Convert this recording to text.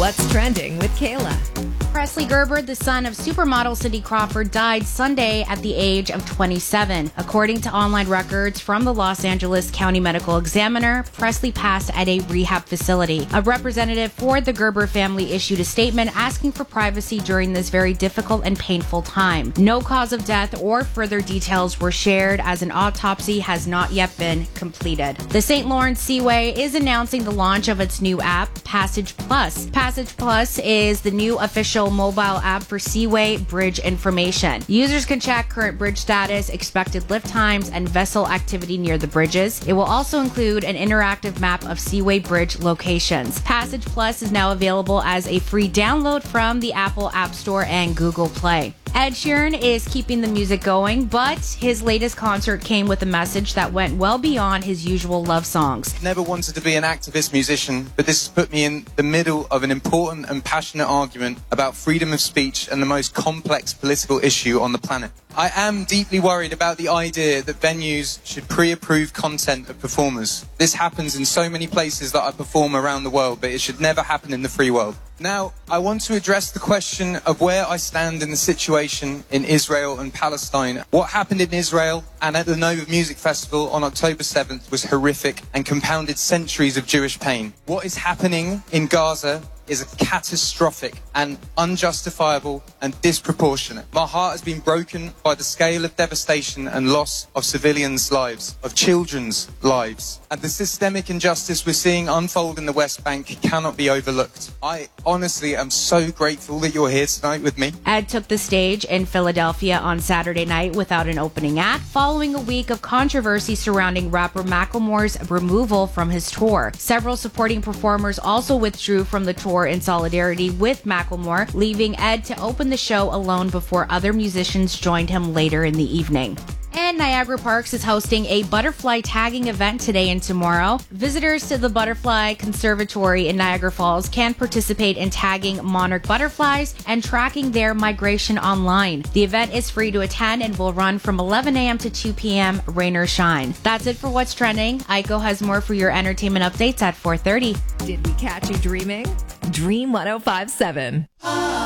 What's trending with Kayla? Presley Gerber, the son of supermodel Cindy Crawford, died Sunday at the age of 27. According to online records from the Los Angeles County Medical Examiner, Presley passed at a rehab facility. A representative for the Gerber family issued a statement asking for privacy during this very difficult and painful time. No cause of death or further details were shared, as an autopsy has not yet been completed. The St. Lawrence Seaway is announcing the launch of its new app, Passage Plus. Passage Plus is the new official mobile app for Seaway bridge information. Users can check current bridge status, expected lift times, and vessel activity near the bridges. It will also include an interactive map of Seaway bridge locations. Passage Plus is now available as a free download from the Apple App Store and Google Play. Ed Sheeran is keeping the music going, but his latest concert came with a message that went well beyond his usual love songs. Never wanted to be an activist musician, but this has put me in the middle of an important and passionate argument about freedom of speech and the most complex political issue on the planet. I am deeply worried about the idea that venues should pre-approve content of performers. This happens in so many places that I perform around the world, but it should never happen in the free world. Now, I want to address the question of where I stand in the situation in Israel and Palestine. What happened in Israel and at the Nova Music Festival on October 7th was horrific and compounded centuries of Jewish pain. What is happening in Gaza is catastrophic and unjustifiable and disproportionate. My heart has been broken by the scale of devastation and loss of civilians' lives, of children's lives. And the systemic injustice we're seeing unfold in the West Bank cannot be overlooked. I honestly am so grateful that you're here tonight with me. Ed took the stage in Philadelphia on Saturday night without an opening act, following a week of controversy surrounding rapper Macklemore's removal from his tour. Several supporting performers also withdrew from the tour in solidarity with Macklemore, leaving Ed to open the show alone before other musicians joined him later in the evening. And Niagara Parks is hosting a butterfly tagging event today and tomorrow. Visitors to the Butterfly Conservatory in Niagara Falls can participate in tagging monarch butterflies and tracking their migration online. The event is free to attend and will run from 11 a.m. to 2 p.m., rain or shine. That's it for What's Trending. Aiko has more for your entertainment updates at 4:30. Did we catch you dreaming? Dream 105.7.